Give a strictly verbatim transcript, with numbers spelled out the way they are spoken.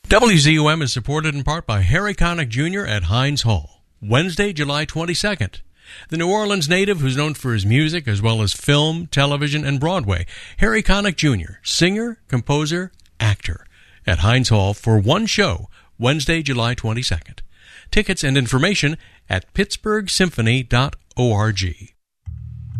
W Z U M is supported in part by Harry Connick Junior at Heinz Hall. Wednesday, July twenty-second. The New Orleans native, who's known for his music as well as film, television, and Broadway, Harry Connick Junior, singer, composer, actor, at Heinz Hall for one show, Wednesday, July twenty-second. Tickets and information at pittsburgh symphony dot org.